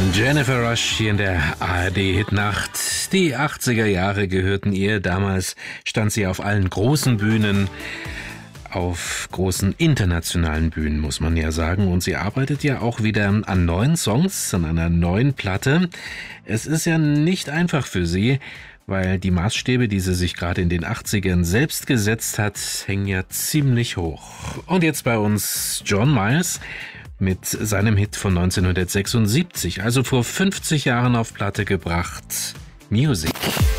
Jennifer Rush hier in der ARD-Hitnacht. Die 80er Jahre gehörten ihr. Damals stand sie auf allen großen Bühnen, auf großen internationalen Bühnen, muss man ja sagen. Und sie arbeitet ja auch wieder an neuen Songs, an einer neuen Platte. Es ist ja nicht einfach für sie, weil die Maßstäbe, die sie sich gerade in den 80ern selbst gesetzt hat, hängen ja ziemlich hoch. Und jetzt bei uns John Myers mit seinem Hit von 1976, also vor 50 Jahren auf Platte gebracht, Music.